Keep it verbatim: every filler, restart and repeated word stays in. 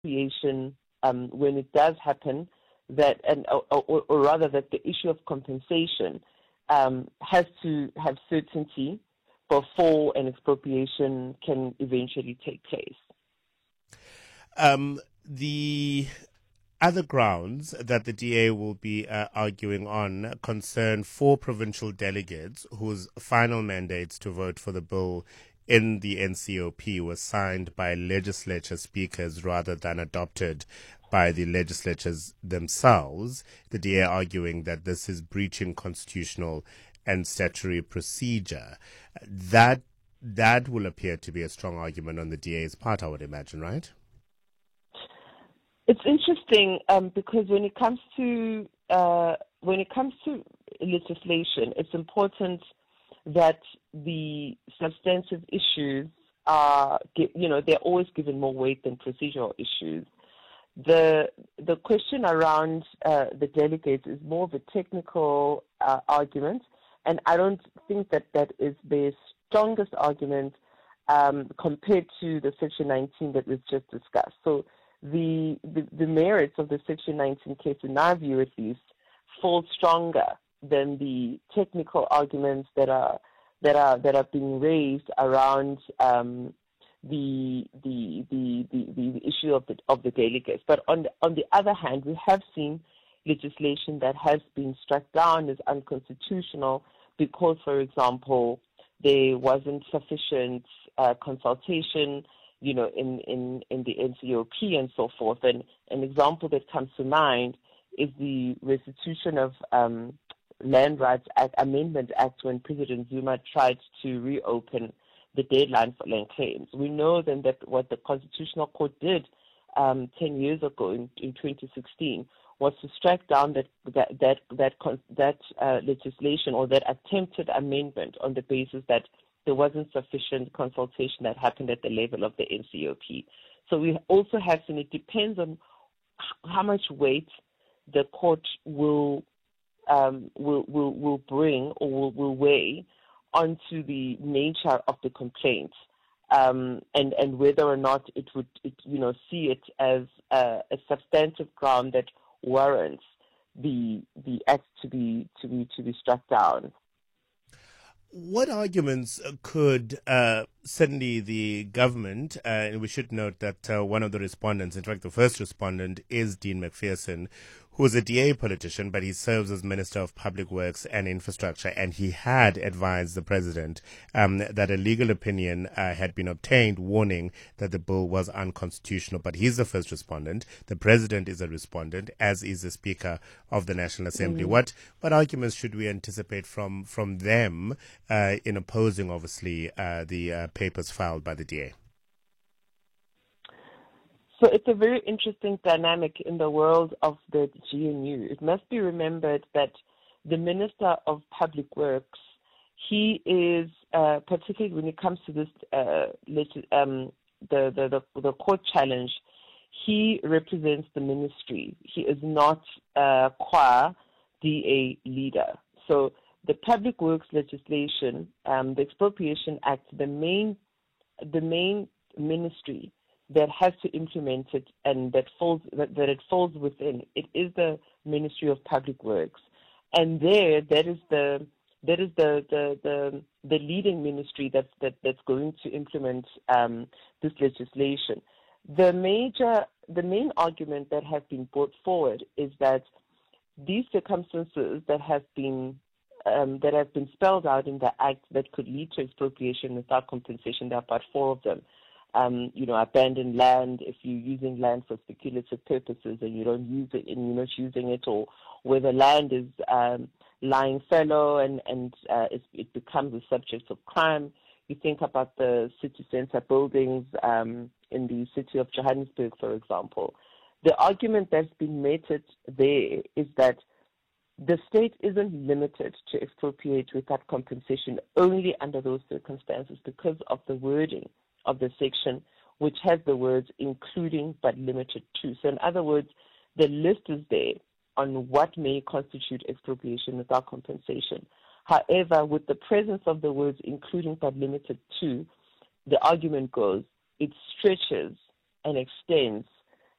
expropriation, um, when it does happen, that and or, or, or rather that the issue of compensation um, has to have certainty before an expropriation can eventually take place. Um, the other grounds that the D A will be uh, arguing on concern four provincial delegates whose final mandates to vote for the bill in the N C O P was signed by legislature speakers rather than adopted by the legislatures themselves. The D A arguing that this is breaching constitutional and statutory procedure. That that will appear to be a strong argument on the D A's part, I would imagine, right? It's interesting um, because when it comes to uh, when it comes to legislation, it's important that the substantive issues are, you know, they're always given more weight than procedural issues. The the question around uh, the delegates is more of a technical uh, argument, and I don't think that that is the strongest argument um, compared to the Section nineteen that we've just discussed. So the, the the merits of the Section nineteen case, in our view at least, fall stronger than the technical arguments that are that are that are being raised around um, the, the the the the issue of the of the delegates. But on the, on the other hand, we have seen legislation that has been struck down as unconstitutional because, for example, there wasn't sufficient uh, consultation, you know, in, in, in the N C O P and so forth. And an example that comes to mind is the Restitution of um, Land Rights Act, Amendment Act, when President Zuma tried to reopen the deadline for land claims. We know then that what the Constitutional Court did um, ten years ago in, in twenty sixteen was to strike down that that that that, that uh, legislation or that attempted amendment on the basis that there wasn't sufficient consultation that happened at the level of the N C O P. So we also have seen it depends on how much weight the court will um, will, will will bring or will, will weigh onto the nature of the complaint, um, and and whether or not it would it, you know see it as a, a substantive ground that warrants the the act to be to be to be struck down. What arguments could uh, certainly the government, uh, and we should note that uh, one of the respondents, in fact the first respondent, is Dean McPherson, who is a D A politician, but he serves as Minister of Public Works and Infrastructure, and he had advised the president um, that a legal opinion uh, had been obtained warning that the bill was unconstitutional. But he's the first respondent. The president is a respondent, as is the Speaker of the National Assembly. Mm-hmm. What what arguments should we anticipate from from them uh, in opposing, obviously, uh, the uh, papers filed by the D A? So it's a very interesting dynamic in the world of the G N U. It must be remembered that the Minister of Public Works, he is, uh, particularly when it comes to this, uh, um, the, the, the, the court challenge, he represents the ministry. He is not a qua D A leader. So the Public Works legislation, um, the Expropriation Act, the main, the main ministry that has to implement it and that falls that, that it falls within, it is the Ministry of Public Works. And there that is the that is the the, the, the leading ministry that's that, that's going to implement um, this legislation. The major the main argument that has been brought forward is that these circumstances that have been um, that have been spelled out in the Act that could lead to expropriation without compensation, there are about four of them. Um, you know, abandoned land, if you're using land for speculative purposes and you don't use it and you're not using it, or where the land is um, lying fallow and, and uh, it, it becomes a subject of crime. You think about the city center buildings um, in the city of Johannesburg, for example. The argument that's been made there is that the state isn't limited to expropriate without compensation only under those circumstances because of the wording of the section, which has the words including but limited to. So in other words, the list is there on what may constitute expropriation without compensation. However, with the presence of the words including but limited to, the argument goes, it stretches and extends